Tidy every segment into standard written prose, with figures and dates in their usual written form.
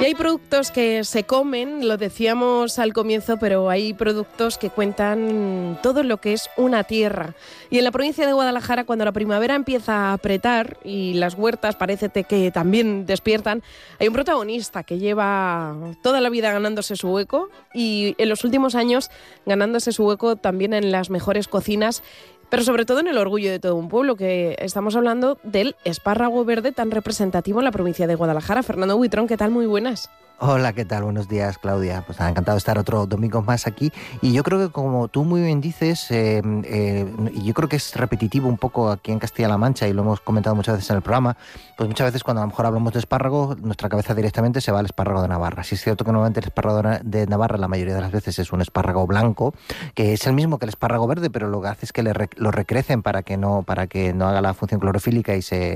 hay productos que se comen, lo decíamos al comienzo, pero hay productos que cuentan todo lo que es una tierra. Y en la provincia de Guadalajara, cuando la primavera empieza a apretar y las huertas parece que también despiertan, hay un protagonista que lleva toda la vida ganándose su hueco y en los últimos años ganándose su hueco también en las mejores cocinas, pero sobre todo en el orgullo de todo un pueblo, que estamos hablando del espárrago verde tan representativo en la provincia de Guadalajara. Fernando Buitrón, ¿qué tal? Muy buenas. Hola, ¿qué tal? Buenos días, Claudia. Pues nada, encantado de estar otro domingo más aquí. Y yo creo que, como tú muy bien dices, y yo creo que es repetitivo un poco aquí en Castilla-La Mancha, y lo hemos comentado muchas veces en el programa, pues muchas veces cuando a lo mejor hablamos de espárrago, nuestra cabeza directamente se va al espárrago de Navarra. Sí es cierto que normalmente el espárrago de Navarra la mayoría de las veces es un espárrago blanco, que es el mismo que el espárrago verde, pero lo que hace es que lo recrecen para que no haga la función clorofílica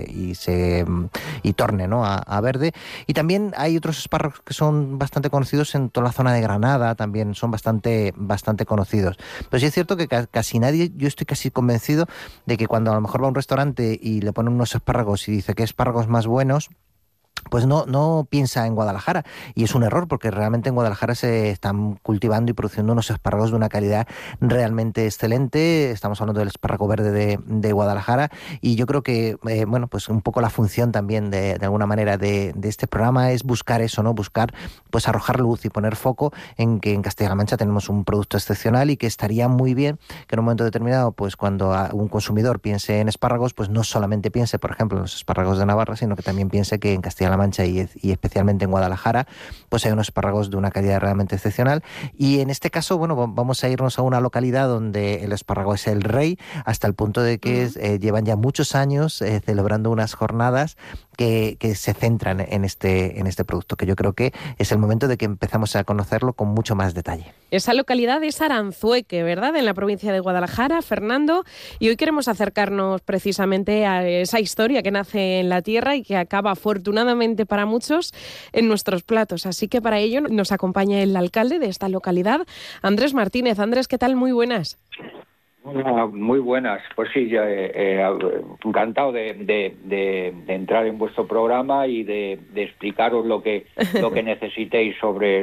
y torne, ¿no?, a verde. Y también hay otros espárragos que son bastante conocidos en toda la zona de Granada, también son bastante conocidos. Pero sí es cierto que casi nadie, yo estoy casi convencido de que cuando a lo mejor va a un restaurante y le ponen unos espárragos y dice qué espárragos más buenos, pues no piensa en Guadalajara, y es un error, porque realmente en Guadalajara se están cultivando y produciendo unos espárragos de una calidad realmente excelente. Estamos hablando del espárrago verde de Guadalajara, y yo creo que pues un poco la función también de alguna manera de este programa es buscar eso, ¿no? Buscar pues arrojar luz y poner foco en que en Castilla-La Mancha tenemos un producto excepcional, y que estaría muy bien que en un momento determinado, pues cuando un consumidor piense en espárragos, pues no solamente piense, por ejemplo, en los espárragos de Navarra, sino que también piense que en Castilla-La Mancha y especialmente en Guadalajara, pues hay unos espárragos de una calidad realmente excepcional. Y en este caso, bueno, vamos a irnos a una localidad donde el espárrago es el rey, hasta el punto de que llevan ya muchos años celebrando unas jornadas que se centran en este producto, que yo creo que es el momento de que empezamos a conocerlo con mucho más detalle. Esa localidad es Aranzueque, ¿verdad?, en la provincia de Guadalajara, Fernando, y hoy queremos acercarnos precisamente a esa historia que nace en la tierra y que acaba, afortunadamente para muchos, en nuestros platos. Así que para ello nos acompaña el alcalde de esta localidad, Andrés Martínez. Andrés, ¿qué tal? Muy buenas. Hola, muy buenas. Pues sí, encantado de entrar en vuestro programa y de explicaros lo que necesitéis sobre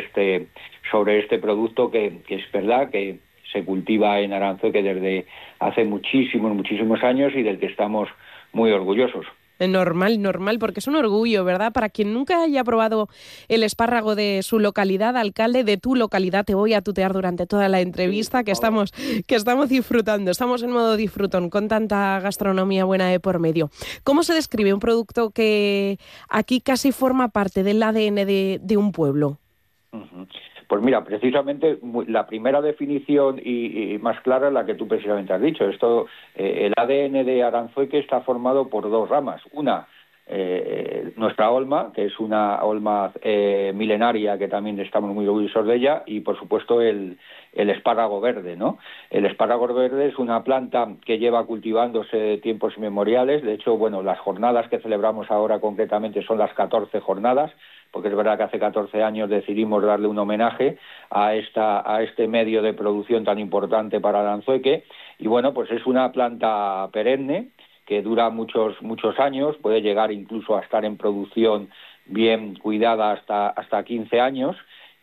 este producto que es verdad que se cultiva en Aranzueque desde hace muchísimos años y del que estamos muy orgullosos. Normal, porque es un orgullo, ¿verdad? Para quien nunca haya probado el espárrago de su localidad, alcalde, de tu localidad, te voy a tutear durante toda la entrevista, que estamos disfrutando, estamos en modo disfrutón, con tanta gastronomía buena de por medio. ¿Cómo se describe un producto que aquí casi forma parte del ADN de un pueblo? Uh-huh. Pues mira, precisamente la primera definición y más clara es la que tú precisamente has dicho. El ADN de Aranzueque está formado por dos ramas. Una, nuestra olma, que es una olma milenaria, que también estamos muy orgullosos de ella, y por supuesto el espárrago verde, ¿no? El espárrago verde es una planta que lleva cultivándose de tiempos inmemoriales. De hecho, bueno, las jornadas que celebramos ahora concretamente son las 14 jornadas, porque es verdad que hace 14 años decidimos darle un homenaje a este medio de producción tan importante para Aranzueque. Y bueno, pues es una planta perenne que dura muchos años, puede llegar incluso a estar en producción bien cuidada hasta 15 años.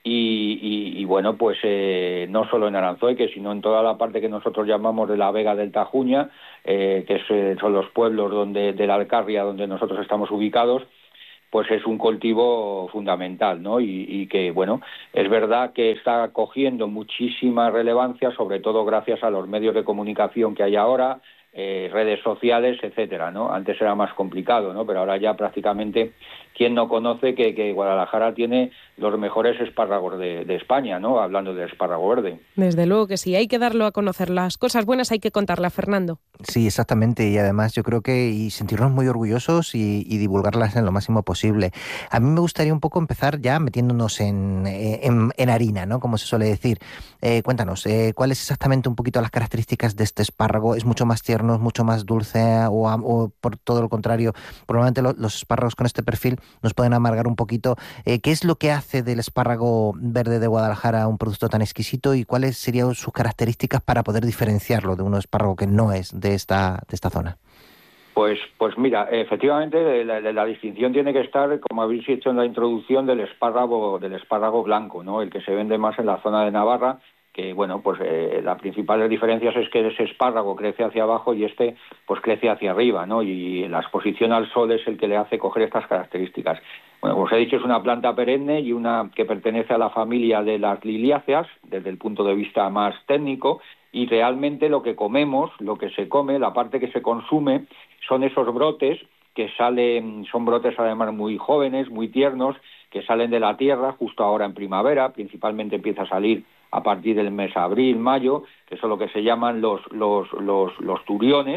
Y bueno, pues no solo en Aranzueque, sino en toda la parte que nosotros llamamos de la Vega del Tajuña, que son los pueblos de la Alcarria donde nosotros estamos ubicados, pues es un cultivo fundamental, ¿no? Y que, bueno, es verdad que está cogiendo muchísima relevancia, sobre todo gracias a los medios de comunicación que hay ahora, redes sociales, etcétera, ¿no? Antes era más complicado, ¿no? Pero ahora ya prácticamente, ¿quién no conoce que Guadalajara tiene los mejores espárragos de España, ¿no? Hablando del espárrago verde. Desde luego que sí, hay que darlo a conocer. Las cosas buenas hay que contarlas, Fernando. Sí, exactamente, y además yo creo que sentirnos muy orgullosos y divulgarlas en lo máximo posible. A mí me gustaría un poco empezar ya metiéndonos en harina, ¿no?, como se suele decir. Cuéntanos, ¿cuáles exactamente un poquito las características de este espárrago? ¿Es mucho más tierno, es mucho más dulce o por todo lo contrario? Probablemente los espárragos con este perfil nos pueden amargar un poquito. ¿Qué es lo que hace del espárrago verde de Guadalajara un producto tan exquisito y cuáles serían sus características para poder diferenciarlo de un espárrago que no es de esta zona? Pues mira, efectivamente la distinción tiene que estar, como habéis dicho en la introducción, del espárrago blanco, ¿no? El que se vende más en la zona de Navarra, que bueno, pues las principales diferencias es que ese espárrago crece hacia abajo y este pues crece hacia arriba, ¿no? Y la exposición al sol es el que le hace coger estas características. Bueno, como os he dicho, es una planta perenne y una que pertenece a la familia de las liliáceas, desde el punto de vista más técnico, y realmente lo que comemos, lo que se come, la parte que se consume, son esos brotes que salen, son brotes además muy jóvenes, muy tiernos, que salen de la tierra justo ahora en primavera, principalmente empieza a salir a partir del mes abril, mayo, que son lo que se llaman los turiones,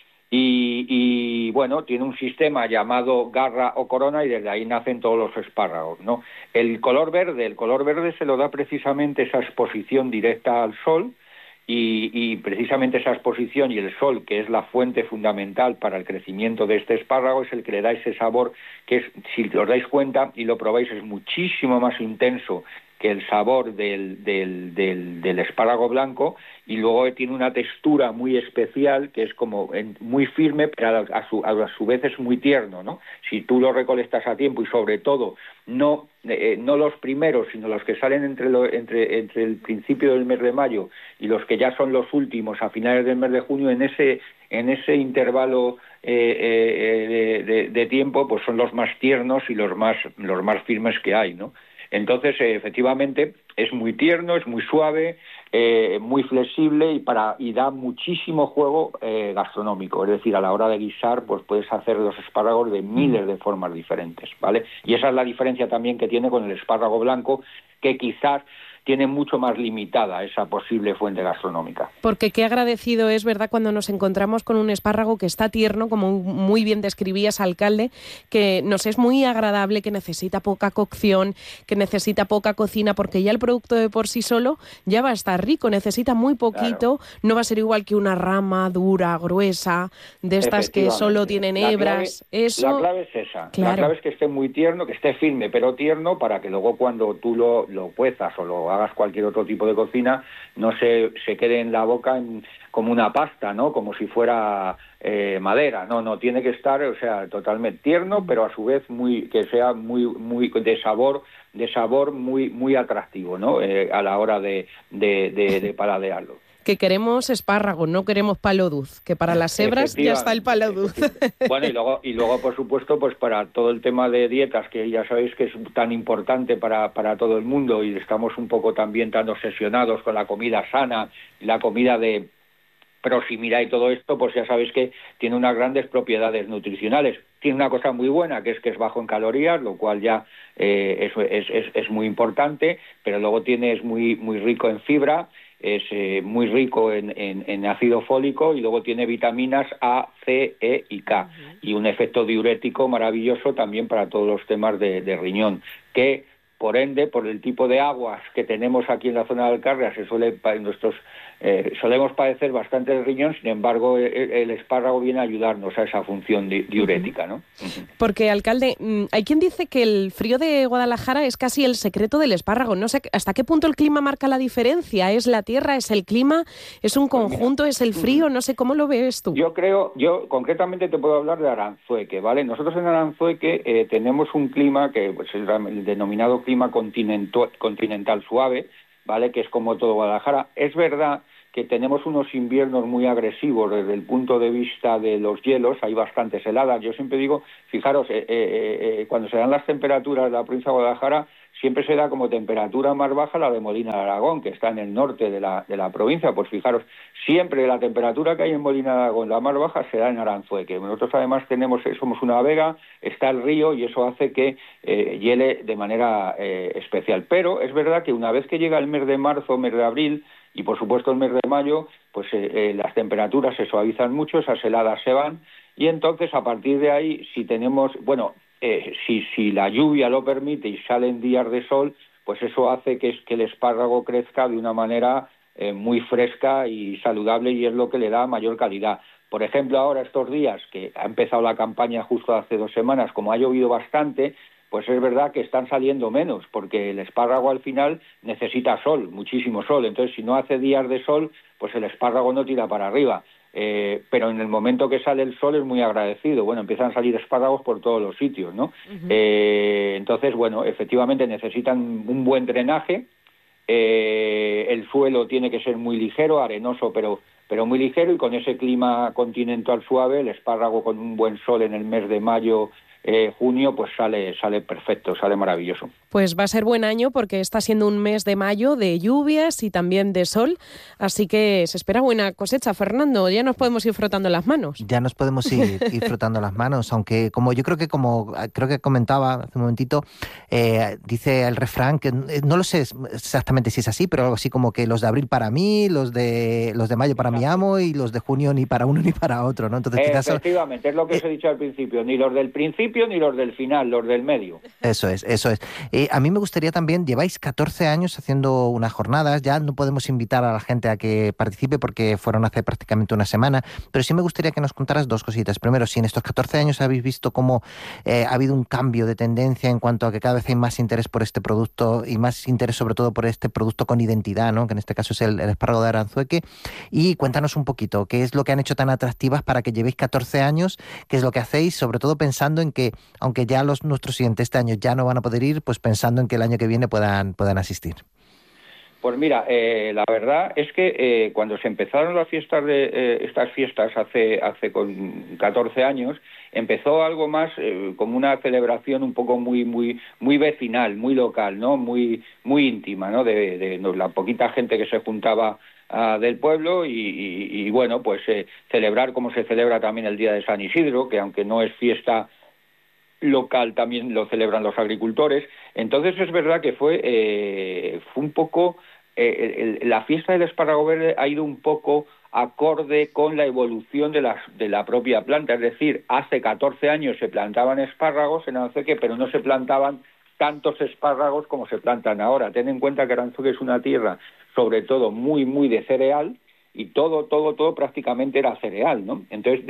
y bueno, tiene un sistema llamado garra o corona y desde ahí nacen todos los espárragos, ¿no? El color verde se lo da precisamente esa exposición directa al sol, y precisamente esa exposición y el sol, que es la fuente fundamental para el crecimiento de este espárrago, es el que le da ese sabor que es, si os dais cuenta y lo probáis, es muchísimo más intenso que el sabor del espárrago blanco, y luego tiene una textura muy especial que es como muy firme, pero a su vez es muy tierno, ¿no? Si tú lo recolectas a tiempo y sobre todo no los primeros, sino los que salen entre el principio del mes de mayo y los que ya son los últimos a finales del mes de junio, en ese intervalo de tiempo, pues son los más tiernos y los más firmes que hay, ¿no? Entonces, efectivamente, es muy tierno, es muy suave, muy flexible y da muchísimo juego gastronómico. Es decir, a la hora de guisar, pues puedes hacer los espárragos de miles de formas diferentes, ¿vale? Y esa es la diferencia también que tiene con el espárrago blanco, que quizás tiene mucho más limitada esa posible fuente gastronómica. Porque qué agradecido es, ¿verdad?, cuando nos encontramos con un espárrago que está tierno, como muy bien describías, alcalde, que nos es muy agradable, que necesita poca cocción, que necesita poca cocina, porque ya el producto de por sí solo ya va a estar rico, necesita muy poquito, claro. No va a ser igual que una rama dura, gruesa, de estas que solo tienen hebras. La clave es esa, claro. La clave es que esté muy tierno, que esté firme pero tierno, para que luego cuando tú lo cuezas o lo hagas cualquier otro tipo de cocina, no se quede en la boca como una pasta, ¿no? Como si fuera madera. No, tiene que estar, o sea, totalmente tierno, pero a su vez que sea muy de sabor muy atractivo, ¿no? A la hora de paladearlo. Que queremos espárrago, no queremos paloduz, que para las hebras ya está el paloduz. Bueno, y luego, por supuesto, pues para todo el tema de dietas, que ya sabéis que es tan importante para todo el mundo, y estamos un poco también tan obsesionados con la comida sana y la comida de proximidad y todo esto, pues ya sabéis que tiene unas grandes propiedades nutricionales. Tiene una cosa muy buena, que es bajo en calorías, lo cual ya es muy importante, pero luego es muy rico en fibra, es muy rico en ácido fólico, y luego tiene vitaminas A, C, E y K, y un efecto diurético maravilloso también para todos los temas de riñón, que por ende, por el tipo de aguas que tenemos aquí en la zona de Alcarria, solemos padecer bastante el riñón. Sin embargo, el espárrago viene a ayudarnos a esa función diurética, ¿no? Porque, alcalde, hay quien dice que el frío de Guadalajara es casi el secreto del espárrago. No sé hasta qué punto el clima marca la diferencia. ¿Es la tierra, es el clima, es un conjunto, es el frío? No sé, ¿cómo lo ves tú? Yo concretamente te puedo hablar de Aranzueque, ¿vale? Nosotros en Aranzueque tenemos un clima que pues, es el denominado clima continental suave, ¿vale? Que es como todo Guadalajara. Es verdad que tenemos unos inviernos muy agresivos desde el punto de vista de los hielos, hay bastantes heladas. Yo siempre digo, fijaros, cuando se dan las temperaturas de la provincia de Guadalajara, siempre se da como temperatura más baja la de Molina de Aragón, que está en el norte de la provincia. Pues fijaros, siempre la temperatura que hay en Molina de Aragón, la más baja, se da en Aranzueque. Nosotros además somos una vega, está el río, y eso hace que hiele de manera especial. Pero es verdad que una vez que llega el mes de marzo, mes de abril, y por supuesto el mes de mayo, pues las temperaturas se suavizan mucho, esas heladas se van, y entonces a partir de ahí, si tenemos, si la lluvia lo permite y salen días de sol, pues eso hace que el espárrago crezca de una manera muy fresca y saludable, y es lo que le da mayor calidad. Por ejemplo, ahora estos días, que ha empezado la campaña justo hace 2 semanas, como ha llovido bastante, pues es verdad que están saliendo menos, porque el espárrago al final necesita sol, muchísimo sol. Entonces, si no hace días de sol, pues el espárrago no tira para arriba. pero en el momento que sale el sol es muy agradecido. Bueno, empiezan a salir espárragos por todos los sitios, ¿no? Entonces, bueno, efectivamente necesitan un buen drenaje. El suelo tiene que ser muy ligero, arenoso, pero muy ligero, y con ese clima continental suave, el espárrago con un buen sol en el mes de mayo, junio, pues sale perfecto, sale maravilloso. Pues va a ser buen año porque está siendo un mes de mayo de lluvias y también de sol, así que se espera buena cosecha, Fernando. Ya nos podemos ir frotando las manos. Ya nos podemos ir frotando las manos, aunque como creo que comentaba hace un momentito, dice el refrán, que no lo sé exactamente si es así, pero algo así como que los de abril para mí, los de mayo para mi amo y los de junio ni para uno ni para otro, ¿no? Entonces, quizás efectivamente, es lo que os he dicho al principio, ni los del principio ni los del final, los del medio. Eso es. A mí me gustaría también, lleváis 14 años haciendo unas jornadas, ya no podemos invitar a la gente a que participe porque fueron hace prácticamente una semana, pero sí me gustaría que nos contaras dos cositas. Primero, si en estos 14 años habéis visto cómo ha habido un cambio de tendencia en cuanto a que cada vez hay más interés por este producto y más interés sobre todo por este producto con identidad, ¿no? Que en este caso es el espárrago de Aranzueque, y cuéntanos un poquito qué es lo que han hecho tan atractivas para que llevéis 14 años, qué es lo que hacéis, sobre todo pensando en que, aunque ya nuestros siguientes este año ya no van a poder ir, pues pensando en que el año que viene puedan asistir. Pues mira, la verdad es que cuando se empezaron las fiestas estas fiestas hace con 14 años, empezó algo más como una celebración un poco muy vecinal, muy local, ¿no? Muy íntima, ¿no? De la poquita gente que se juntaba del pueblo y bueno, pues celebrar como se celebra también el Día de San Isidro, que aunque no es fiesta local, también lo celebran los agricultores. Entonces es verdad que fue un poco la fiesta del espárrago verde ha ido un poco acorde con la evolución de la propia planta. Es decir, hace 14 años se plantaban espárragos en Aranzueque, pero no se plantaban tantos espárragos como se plantan ahora. Ten en cuenta que Aranzueque es una tierra sobre todo muy de cereal, y todo prácticamente era cereal, ¿no? Entonces,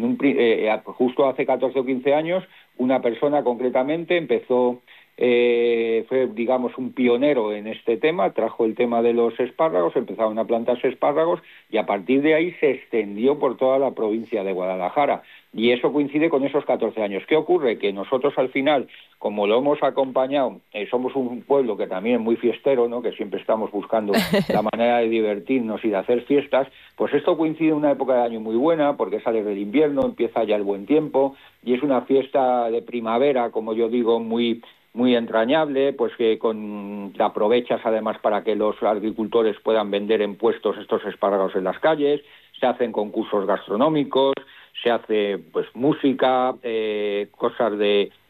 justo hace 14 o 15 años, una persona concretamente empezó, fue, digamos, un pionero en este tema, trajo el tema de los espárragos, empezaron a plantarse espárragos, y a partir de ahí se extendió por toda la provincia de Guadalajara. Y eso coincide con esos 14 años. ¿Qué ocurre? Que nosotros al final, como lo hemos acompañado, somos un pueblo que también es muy fiestero, ¿no? Que siempre estamos buscando la manera de divertirnos y de hacer fiestas, pues esto coincide en una época de año muy buena, porque sale del invierno, empieza ya el buen tiempo, y es una fiesta de primavera, como yo digo, muy entrañable, pues que te aprovechas además para que los agricultores puedan vender en puestos estos espárragos en las calles, se hacen concursos gastronómicos, se hace pues música, cosas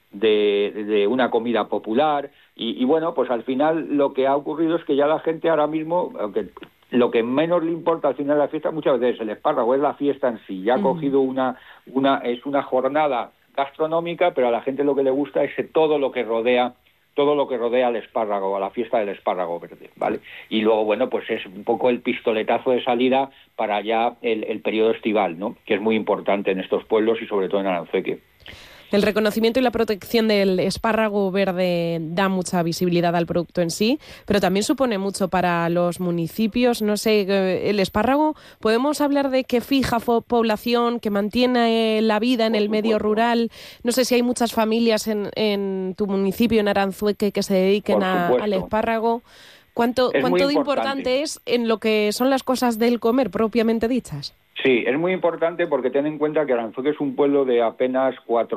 de una comida popular, y bueno, pues al final lo que ha ocurrido es que ya la gente ahora mismo, aunque lo que menos le importa al final de la fiesta muchas veces es el espárrago, es la fiesta en sí. Ya ha cogido es una jornada gastronómica, pero a la gente lo que le gusta es todo lo que rodea al espárrago, a la fiesta del espárrago verde, ¿vale? Y luego, bueno, pues es un poco el pistoletazo de salida para ya el periodo estival, ¿no? Que es muy importante en estos pueblos y sobre todo en Aranzueque. El reconocimiento y la protección del espárrago verde da mucha visibilidad al producto en sí, pero también supone mucho para los municipios. No sé, el espárrago, ¿podemos hablar de que fija población, que mantiene la vida en el medio rural? No sé si hay muchas familias en tu municipio, en Aranzueque, que se dediquen al espárrago. ¿Cuánto de importante es en lo que son las cosas del comer propiamente dichas? Sí, es muy importante porque ten en cuenta que Aranzueque es un pueblo de apenas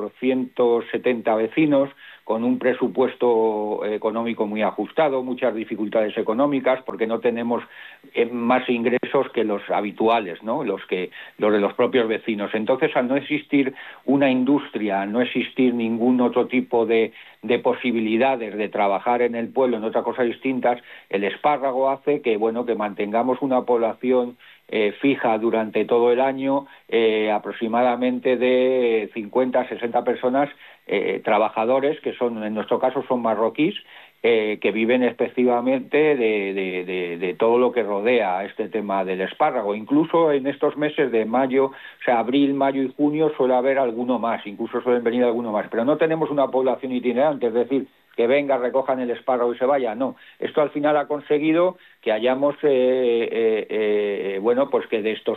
470 vecinos, con un presupuesto económico muy ajustado, muchas dificultades económicas, porque no tenemos más ingresos que los habituales, ¿no? Los de los propios vecinos. Entonces, al no existir una industria, no existir ningún otro tipo de posibilidades de trabajar en el pueblo en otras cosas distintas, el espárrago hace que mantengamos una población fija durante todo el año, aproximadamente de 50, 60 personas, trabajadores, que en nuestro caso son marroquíes, que viven específicamente de todo lo que rodea a este tema del espárrago. Incluso en estos meses de mayo, o sea, abril, mayo y junio, suele haber alguno más, incluso suelen venir alguno más, pero no tenemos una población itinerante, es decir, que venga, recojan el espárrago y se vaya. No, esto al final ha conseguido que hayamos, bueno, pues que de estos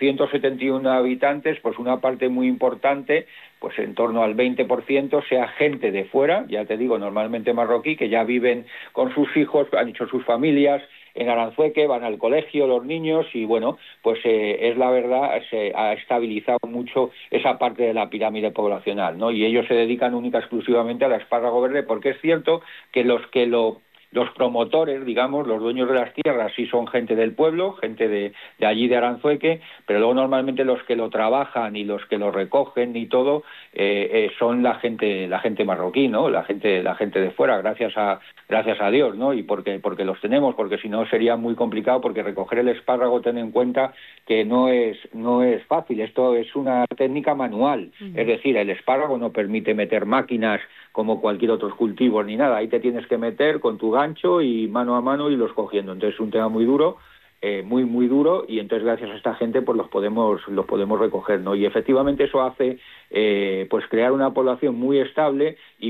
471 habitantes, pues una parte muy importante, pues en torno al 20% sea gente de fuera, ya te digo, normalmente marroquí, que ya viven con sus hijos, han hecho sus familias en Aranzueque, van al colegio los niños y bueno, pues es la verdad, se ha estabilizado mucho esa parte de la pirámide poblacional, ¿no? Y ellos se dedican única y exclusivamente al espárrago verde, porque es cierto que los promotores, digamos, los dueños de las tierras, sí son gente del pueblo, gente de allí de Aranzueque, pero luego normalmente los que lo trabajan y los que lo recogen y todo son la gente marroquí, ¿no? La gente de fuera, gracias a Dios, ¿no? Y porque los tenemos, porque si no sería muy complicado, porque recoger el espárrago, ten en cuenta que no es fácil, esto es una técnica manual, es decir, el espárrago no permite meter máquinas como cualquier otro cultivo ni nada, ahí te tienes que meter con tu gancho y mano a mano y los cogiendo, entonces es un tema muy duro, muy duro, y entonces gracias a esta gente pues los podemos recoger, ¿no? Y efectivamente eso hace pues crear una población muy estable y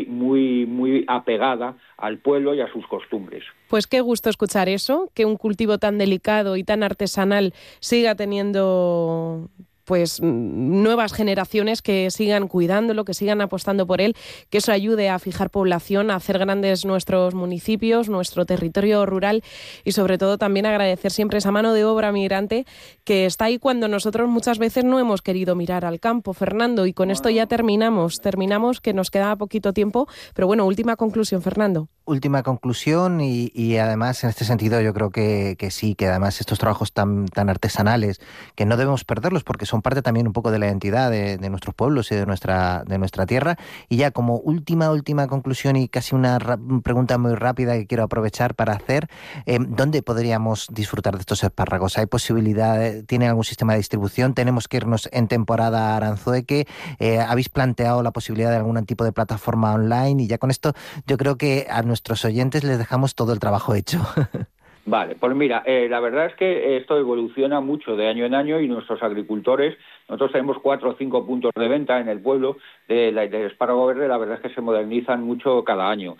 muy apegada al pueblo y a sus costumbres. Pues qué gusto escuchar eso, que un cultivo tan delicado y tan artesanal siga teniendo pues nuevas generaciones que sigan cuidándolo, que sigan apostando por él, que eso ayude a fijar población, a hacer grandes nuestros municipios, nuestro territorio rural y sobre todo también agradecer siempre esa mano de obra migrante que está ahí cuando nosotros muchas veces no hemos querido mirar al campo, Fernando, y con esto ya terminamos, que nos queda poquito tiempo, pero bueno, última conclusión, Fernando. Última conclusión y además en este sentido yo creo que sí, que además estos trabajos tan artesanales que no debemos perderlos porque son parte también un poco de la identidad de nuestros pueblos y de nuestra tierra. Y ya como última conclusión y casi una pregunta muy rápida que quiero aprovechar para hacer, ¿dónde podríamos disfrutar de estos espárragos? ¿Hay posibilidad? ¿Tienen algún sistema de distribución? ¿Tenemos que irnos en temporada a Aranzueque? ¿Habéis planteado la posibilidad de algún tipo de plataforma online? Y ya con esto yo creo que a nuestros oyentes les dejamos todo el trabajo hecho. Vale, pues mira, la verdad es que esto evoluciona mucho de año en año y nuestros agricultores, nosotros tenemos 4 o 5 puntos de venta en el pueblo del espárrago verde, la verdad es que se modernizan mucho cada año.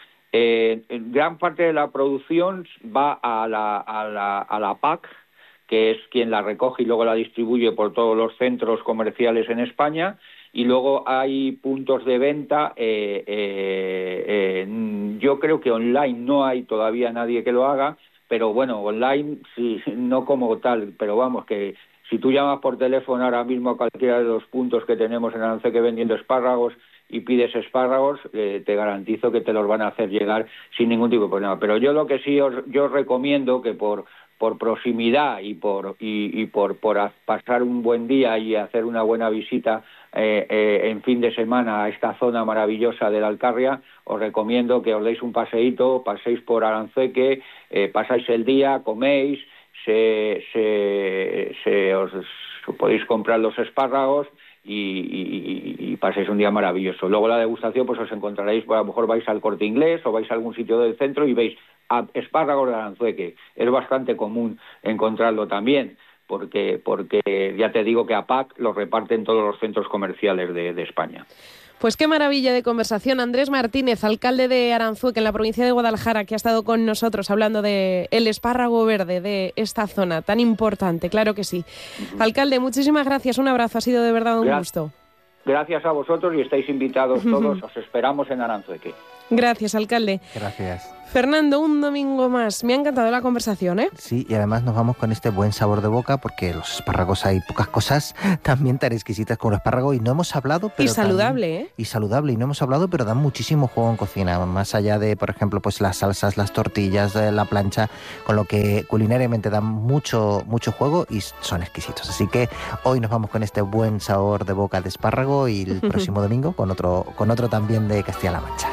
Gran parte de la producción va a la PAC, que es quien la recoge y luego la distribuye por todos los centros comerciales en España, y luego hay puntos de venta, yo creo que online no hay todavía nadie que lo haga, pero bueno, online sí, no como tal, pero vamos, que si tú llamas por teléfono ahora mismo a cualquiera de los puntos que tenemos en Aranzueque vendiendo espárragos y pides espárragos, te garantizo que te los van a hacer llegar sin ningún tipo de problema. Pero yo lo que sí yo recomiendo que por proximidad y por pasar un buen día y hacer una buena visita en fin de semana a esta zona maravillosa de la Alcarria, os recomiendo que os deis un paseíto, paséis por Aranzueque, pasáis el día, coméis, os podéis comprar los espárragos y paséis un día maravilloso. Luego la degustación, pues os encontraréis, a lo mejor vais al Corte Inglés o vais a algún sitio del centro y veis espárragos de Aranzueque. Es bastante común encontrarlo también, porque ya te digo que APAC lo reparte en todos los centros comerciales de España. Pues qué maravilla de conversación. Andrés Martínez, alcalde de Aranzueque, en la provincia de Guadalajara, que ha estado con nosotros hablando de el espárrago verde de esta zona tan importante, claro que sí. Alcalde, muchísimas gracias, un abrazo, ha sido de verdad un gusto. Gracias a vosotros y estáis invitados todos, os esperamos en Aranzueque. Gracias, alcalde. Gracias. Fernando, un domingo más. Me ha encantado la conversación, ¿eh? Sí, y además nos vamos con este buen sabor de boca porque los espárragos hay pocas cosas también tan exquisitas como el espárrago y no hemos hablado... Pero y saludable, también, ¿eh? Y saludable, y no hemos hablado, pero dan muchísimo juego en cocina. Más allá de, por ejemplo, pues las salsas, las tortillas, la plancha, con lo que culinariamente dan mucho juego y son exquisitos. Así que hoy nos vamos con este buen sabor de boca de espárrago y el próximo domingo con otro también de Castilla-La Mancha.